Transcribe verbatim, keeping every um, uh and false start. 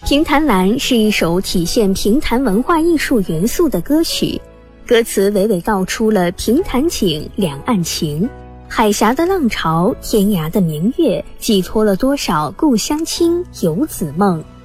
评弹蓝》是一首体现评弹文化艺术元素的歌曲，歌词娓娓道出了评弹景、两岸情，海峡的浪潮，天涯的明月，寄托了多少故乡情、游子梦。